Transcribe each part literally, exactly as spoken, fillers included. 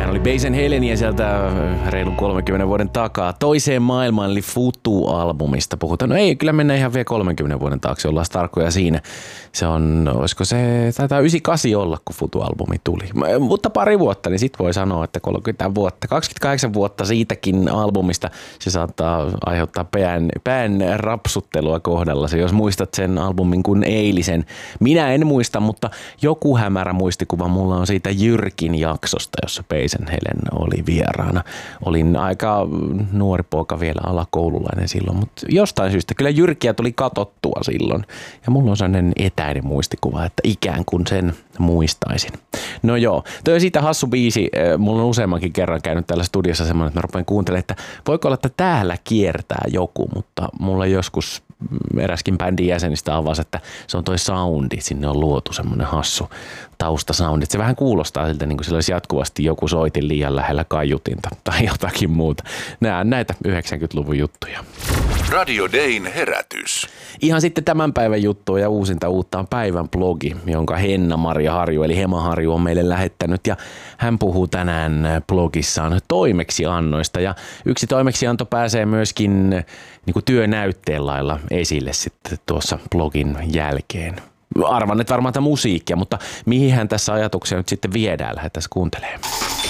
Sehän oli Basen Helenia sieltä reilun kolmenkymmenen vuoden takaa. Toiseen maailmaan eli Futu-albumista puhutaan. No ei, kyllä mennään ihan vielä kolmenkymmenen vuoden taakse, ollaan tarkkoja siinä. Se on, olisiko se, taitaa yhdeksänkymmentäkahdeksan olla, kun Futu-albumi tuli. Mutta pari vuotta, niin sit voi sanoa, että kolmekymmentä vuotta, kaksikymmentäkahdeksan vuotta siitäkin albumista. Se saattaa aiheuttaa pään, pään rapsuttelua kohdalla. Jos muistat sen albumin kuin eilisen. Minä en muista, mutta joku hämärä muistikuva mulla on siitä Jyrkin jaksosta, jossa Basen Helen oli vieraana. Olin aika nuori poika vielä, alakoululainen silloin, mutta jostain syystä kyllä Jyrkiä tuli katsottua silloin. Ja mulla on sellainen etäinen muistikuva, että ikään kuin sen muistaisin. No joo, toi on siitä hassu biisi. Mulla on useammankin kerran käynyt täällä studiossa semmoinen, että mä rupean kuuntelemaan, että voiko olla, että täällä kiertää joku, mutta mulla joskus eräskin bändin jäsenistä avasi, että se on toi soundi, sinne on luotu semmoinen hassu taustasoundi. Se vähän kuulostaa siltä, niin kuin sillä olisi jatkuvasti joku soitin liian lähellä kaiutinta tai jotakin muuta. Nää näitä yhdeksänkymmentäluvun juttuja. Radio Dayn herätys. Ihan sitten tämän päivän juttua ja uusinta uutta on päivän blogi, jonka Henna-Maria Harju eli Hema Harju on meille lähettänyt. Ja hän puhuu tänään blogissaan toimeksiannoista ja yksi toimeksianto pääsee myöskin niin kuin työnäytteen lailla esille sitten tuossa blogin jälkeen. Arvan, että varmaan tämä musiikkia, mutta mihin hän tässä ajatuksia nyt sitten viedään, lähdetään kuuntelemaan.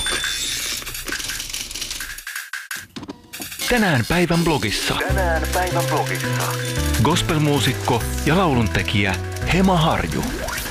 Tänään päivän blogissa. Tänään päivän blogissa. Gospelmuusikko ja lauluntekijä Hema Harju.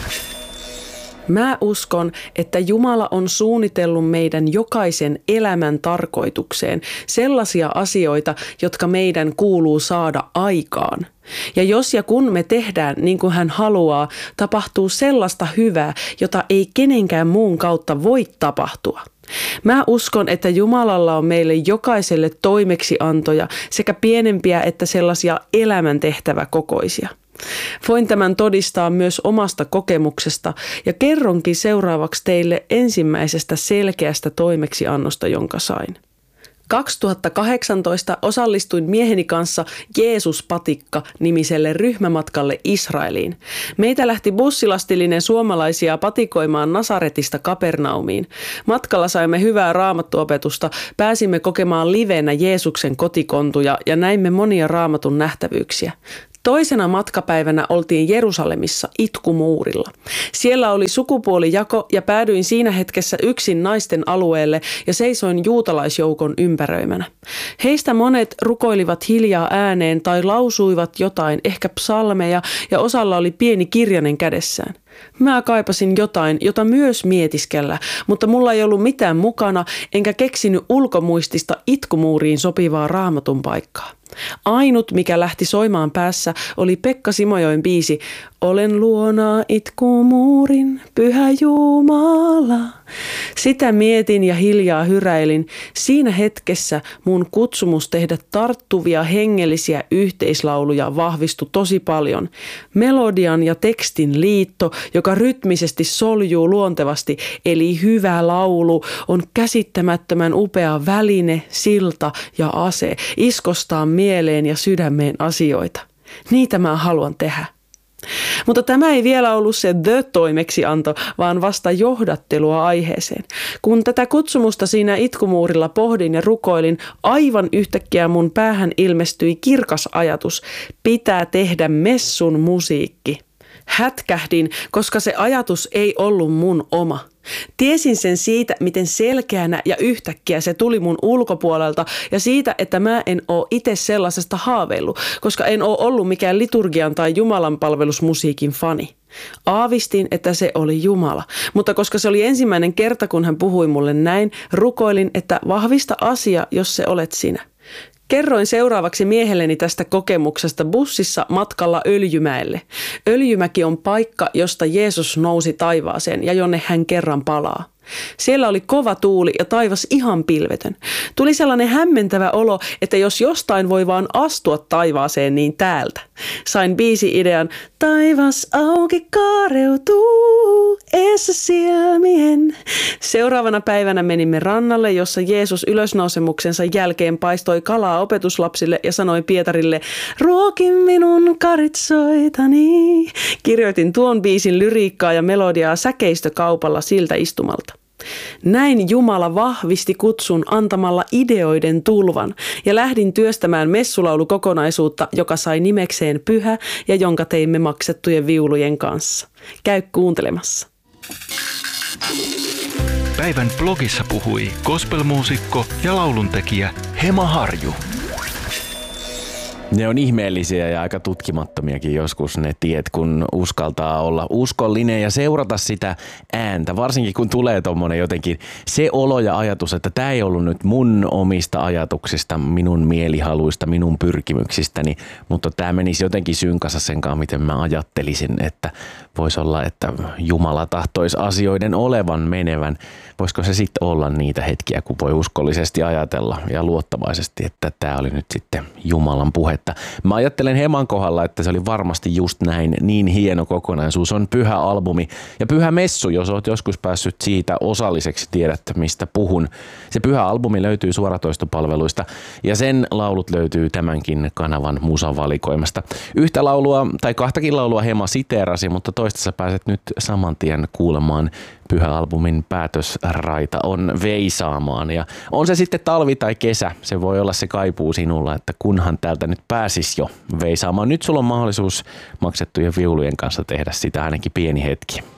Mä uskon, että Jumala on suunnitellut meidän jokaisen elämän tarkoitukseen sellaisia asioita, jotka meidän kuuluu saada aikaan. Ja jos ja kun me tehdään niin kuin hän haluaa, tapahtuu sellaista hyvää, jota ei kenenkään muun kautta voi tapahtua. Mä uskon, että Jumalalla on meille jokaiselle toimeksiantoja sekä pienempiä että sellaisia elämäntehtäväkokoisia. Voin tämän todistaa myös omasta kokemuksesta ja kerronkin seuraavaksi teille ensimmäisestä selkeästä toimeksiannosta, jonka sain. kaksituhattakahdeksantoista osallistuin mieheni kanssa Jeesus-patikka-nimiselle ryhmämatkalle Israeliin. Meitä lähti bussilastillinen suomalaisia patikoimaan Nasaretista Kapernaumiin. Matkalla saimme hyvää raamattuopetusta, pääsimme kokemaan livenä Jeesuksen kotikontuja ja näimme monia raamatun nähtävyyksiä. Toisena matkapäivänä oltiin Jerusalemissa Itkumuurilla. Siellä oli sukupuolijako ja päädyin siinä hetkessä yksin naisten alueelle ja seisoin juutalaisjoukon ympäröimänä. Heistä monet rukoilivat hiljaa ääneen tai lausuivat jotain, ehkä psalmeja, ja osalla oli pieni kirjanen kädessään. Mä kaipasin jotain, jota myös mietiskellä, mutta mulla ei ollut mitään mukana, enkä keksinyt ulkomuistista Itkumuuriin sopivaa raamatun paikkaa. Ainut, mikä lähti soimaan päässä, oli Pekka Simojoen biisi Olen luona itkumuurin, pyhä Jumala. Sitä mietin ja hiljaa hyräilin. Siinä hetkessä mun kutsumus tehdä tarttuvia hengellisiä yhteislauluja vahvistui tosi paljon. Melodian ja tekstin liitto, joka rytmisesti soljuu luontevasti, eli hyvä laulu, on käsittämättömän upea väline, silta ja ase, iskostaa mieleen ja sydämeen asioita. Niitä mä haluan tehdä. Mutta tämä ei vielä ollut se the-toimeksianto, vaan vasta johdattelua aiheeseen. Kun tätä kutsumusta siinä Itkumuurilla pohdin ja rukoilin, aivan yhtäkkiä mun päähän ilmestyi kirkas ajatus, pitää tehdä messun musiikki. Hätkähdin, koska se ajatus ei ollut mun oma. Tiesin sen siitä, miten selkeänä ja yhtäkkiä se tuli mun ulkopuolelta ja siitä, että mä en oo itse sellaisesta haaveillut, koska en oo ollut mikään liturgian tai jumalanpalvelusmusiikin fani. Aavistin, että se oli Jumala, mutta koska se oli ensimmäinen kerta, kun hän puhui mulle näin, rukoilin, että vahvista asia, jos se olet sinä. Kerroin seuraavaksi miehelleni tästä kokemuksesta bussissa matkalla Öljymäelle. Öljymäki on paikka, josta Jeesus nousi taivaaseen ja jonne hän kerran palaa. Siellä oli kova tuuli ja taivas ihan pilvetön. Tuli sellainen hämmentävä olo, että jos jostain voi vaan astua taivaaseen, niin täältä. Sain biisi-idean, taivas auki kaareutuu, eessä silmien. Seuraavana päivänä menimme rannalle, jossa Jeesus ylösnousemuksensa jälkeen paistoi kalaa opetuslapsille ja sanoi Pietarille, ruoki minun karitsoitani. Kirjoitin tuon biisin lyriikkaa ja melodiaa säkeistökaupalla siltä istumalta. Näin Jumala vahvisti kutsun antamalla ideoiden tulvan ja lähdin työstämään messulaulukokonaisuutta, joka sai nimekseen Pyhä ja jonka teimme maksettujen viulujen kanssa. Käy kuuntelemassa. Päivän blogissa puhui gospelmuusikko ja lauluntekijä Hema Harju. Ne on ihmeellisiä ja aika tutkimattomiakin joskus ne tiet, kun uskaltaa olla uskollinen ja seurata sitä ääntä. Varsinkin kun tulee tommonen jotenkin se olo ja ajatus, että tämä ei ollut nyt mun omista ajatuksista, minun mielihaluista, minun pyrkimyksistäni, mutta tämä menisi jotenkin synkassa sen kanssa, miten mä ajattelisin, että voisi olla, että Jumala tahtoisi asioiden olevan menevän. Voisiko se sitten olla niitä hetkiä, kun voi uskollisesti ajatella ja luottavaisesti, että tämä oli nyt sitten Jumalan puhetta. Mä ajattelen Heman kohdalla, että se oli varmasti just näin, niin hieno kokonaisuus. On pyhä albumi ja pyhä messu, jos oot joskus päässyt siitä osalliseksi, tiedät mistä puhun. Se pyhä albumi löytyy suoratoistopalveluista ja sen laulut löytyy tämänkin kanavan musavalikoimasta. Yhtä laulua tai kahtakin laulua Hema siteerasi, mutta toista sä pääset nyt saman tien kuulemaan. Pyhä-albumin päätösraita on veisaamaan ja on se sitten talvi tai kesä, se voi olla se kaipuu sinulla, että kunhan täältä nyt pääsis jo veisaamaan. Nyt sulla on mahdollisuus maksettujen viulujen kanssa tehdä sitä ainakin pieni hetki.